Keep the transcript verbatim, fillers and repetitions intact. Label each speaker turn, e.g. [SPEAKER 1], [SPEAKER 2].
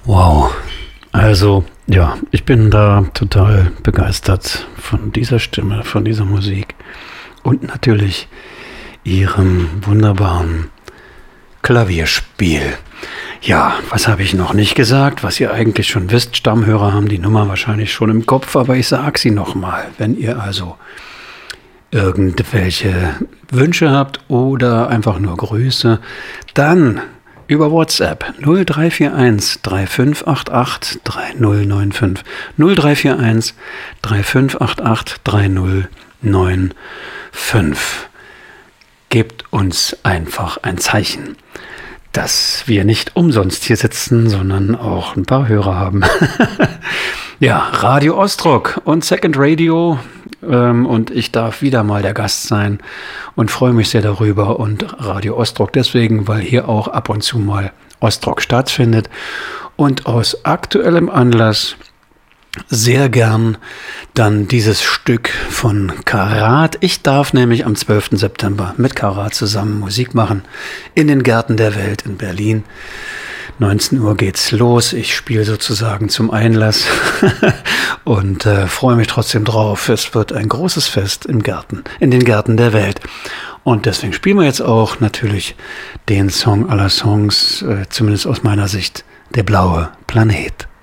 [SPEAKER 1] Wow. Also, ja, ich bin da total begeistert von dieser Stimme, von dieser Musik und natürlich ihrem wunderbaren Klavierspiel. Ja, was habe ich noch nicht gesagt? Was ihr eigentlich schon wisst, Stammhörer haben die Nummer wahrscheinlich schon im Kopf, aber ich sage sie nochmal. Wenn ihr also irgendwelche Wünsche habt oder einfach nur Grüße, dann über WhatsApp null drei vier eins drei fünf acht acht drei null neun fünf null drei vier eins drei fünf acht acht drei null neun fünf. Gebt uns einfach ein Zeichen, dass wir nicht umsonst hier sitzen, sondern auch ein paar Hörer haben. Ja, Radio Ostrog und Second Radio ähm, und ich darf wieder mal der Gast sein und freue mich sehr darüber und Radio Ostrog deswegen, weil hier auch ab und zu mal Ostrog stattfindet und aus aktuellem Anlass sehr gern dann dieses Stück von Karat. Ich darf nämlich am zwölften September mit Karat zusammen Musik machen in den Gärten der Welt in Berlin. neunzehn Uhr geht's los. Ich spiele sozusagen zum Einlass und äh, freue mich trotzdem drauf. Es wird ein großes Fest im Garten, in den Gärten der Welt. Und deswegen spielen wir jetzt auch natürlich den Song aller Songs, äh, zumindest aus meiner Sicht, Der blaue Planet.